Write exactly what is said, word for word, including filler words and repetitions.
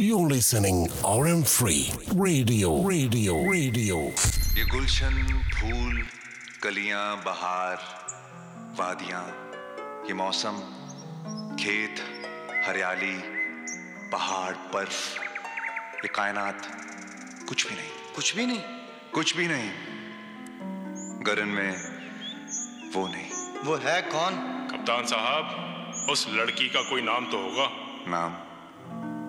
You're listening R M Free Radio, Radio, Radio. ये गुलशन, फूल, कलियां, बहार, वादियां, ये मौसम, खेत, हरियाली, पहाड़, बर्फ, ये कायनात कुछ भी नहीं, कुछ भी नहीं, कुछ भी नहीं। गगन में वो नहीं। वो है कौन? कप्तान साहब, उस लड़की का कोई नाम तो होगा। नाम